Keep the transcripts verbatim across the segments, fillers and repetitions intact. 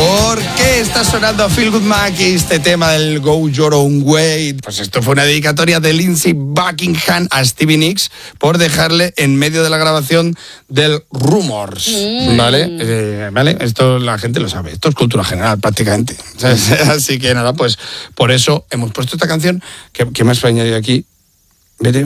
¿Por qué está sonando Feel Good Mac y este tema del Go Your Own Way? Pues esto fue una dedicatoria de Lindsey Buckingham a Stevie Nicks por dejarle en medio de la grabación del Rumours. Mm. ¿Vale? Eh, ¿Vale? Esto la gente lo sabe. Esto es cultura general prácticamente. Así que nada, pues por eso hemos puesto esta canción. ¿Qué, qué más voy a añadir aquí? Vete.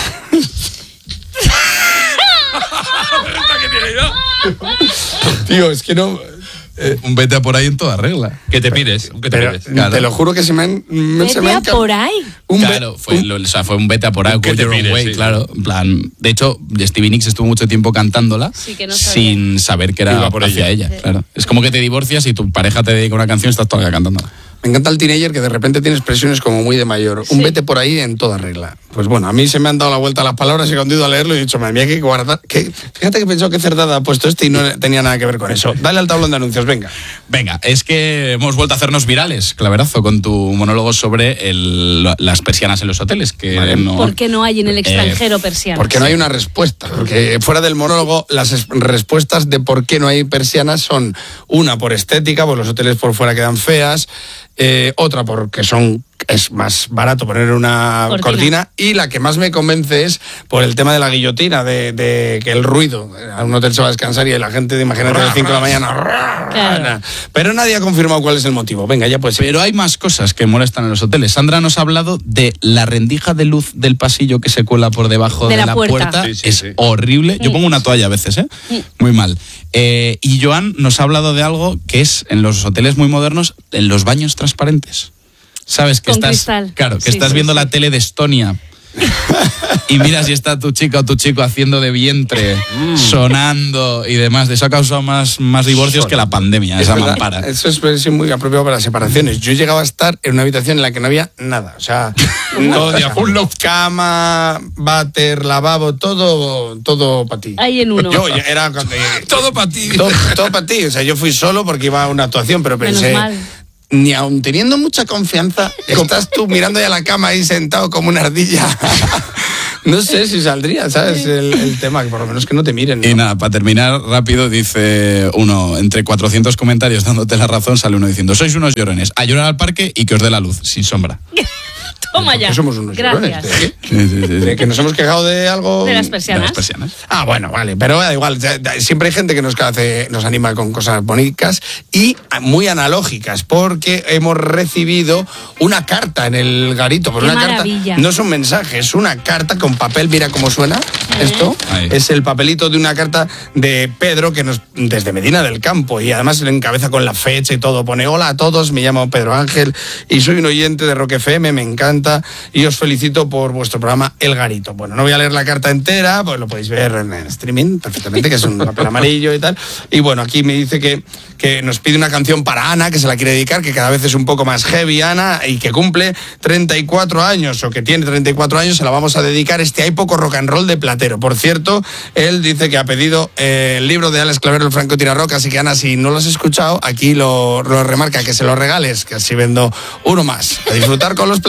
Tío, es que no... Eh, un vete a por ahí en toda regla. Que te pides, que te Pero, pides. Claro. Te lo juro que se me han... Vete se me han a por ahí. Un claro, be- fue, un, lo, o sea, fue un vete a por ahí, Go Your Own Way, sí, claro. En plan, de hecho, Stevie Nicks estuvo mucho tiempo cantándola sí, que no sin saber que era hacia ella. ella sí. Claro. Es como que te divorcias y tu pareja te dedica una canción y estás todavía cantándola. Me encanta el teenager que de repente tiene expresiones como muy de mayor. Sí. Un vete por ahí en toda regla. Pues bueno, a mí se me han dado la vuelta a las palabras y cuando he ido a leerlo y he dicho, madre mía, que guardar. Que, fíjate que he pensado que cerdada ha puesto este y no tenía nada que ver con eso. Dale al tablón de anuncios, venga. Venga, es que hemos vuelto a hacernos virales, Claverazo, con tu monólogo sobre el, las persianas en los hoteles. Que vale. no, ¿Por qué no hay en el extranjero eh, persianas? Porque no hay una respuesta. Porque fuera del monólogo, las es- respuestas de por qué no hay persianas son una por estética, pues los hoteles por fuera quedan feas. Eh, otra porque son es más barato poner una cortina. cortina y la que más me convence es por el tema de la guillotina, de, de que el ruido, a un hotel se va a descansar y la gente, imagínate, a las cinco de la mañana. Claro. Pero nadie ha confirmado cuál es el motivo. Venga, ya pues. Pero hay más cosas que molestan en los hoteles. Sandra nos ha hablado de la rendija de luz del pasillo que se cuela por debajo de, de la, la puerta. puerta. Sí, sí, es sí. horrible. Yo pongo una toalla a veces, ¿eh? Sí. Muy mal. Eh, y Joan nos ha hablado de algo que es en los hoteles muy modernos, en los baños transparentes. Sabes que Con estás, cristal. claro, que sí, estás sí, viendo sí. la tele de Estonia y miras y está tu chica o tu chico haciendo de vientre, mm. sonando y demás. De eso ha causado más, más divorcios Son. que la pandemia, esa mampara. Eso es muy apropiado para las separaciones. Yo llegaba a estar en una habitación en la que no había nada. O sea, todo de afuera, cama, váter, lavabo, todo, todo para ti. Ahí en uno. Yo era todo para ti. Todo, todo para ti. O sea, yo fui solo porque iba a una actuación, pero pensé... Menos mal. Ni aun teniendo mucha confianza, estás tú mirando ya la cama ahí sentado como una ardilla. No sé si saldría, ¿sabes? El, el tema, que por lo menos que no te miren, ¿no? Y nada, para terminar rápido, dice uno, entre cuatrocientos comentarios dándote la razón, sale uno diciendo, sois unos llorones, a llorar al parque y que os dé la luz, sin sombra. Toma ya. Somos unos Gracias. llorones. ¿De qué? Sí, sí, sí. ¿De que nos hemos quejado de algo? De las persianas. De las persianas. Ah, bueno, vale, pero da igual. Siempre hay gente que nos hace, nos anima con cosas bonitas y muy analógicas, porque hemos recibido una carta en el garito. Pues Qué una maravilla. Carta, no es un mensaje, es una carta con papel. Mira cómo suena ¿Eh? esto. Ahí. Es el papelito de una carta de Pedro, que nos desde Medina del Campo, y además le encabeza con la fecha y todo. Pone, hola a todos, me llamo Pedro Ángel y soy un oyente de Rock F M, me encanta y os felicito por vuestro programa El Garito. Bueno, no voy a leer la carta entera, pues lo podéis ver en el streaming perfectamente, que es un papel amarillo y tal. Y bueno, aquí me dice que, que nos pide una canción para Ana, que se la quiere dedicar, que cada vez es un poco más heavy, Ana, y que cumple treinta y cuatro años, o que tiene treinta y cuatro años, se la vamos a dedicar. Este Hay Poco Rock and Roll de Platero. Por cierto, él dice que ha pedido eh, el libro de Alex Clavero, El Franco Tirarroca, así que Ana, si no lo has escuchado, aquí lo, lo remarca, que se lo regales, que así vendo uno más. A disfrutar con los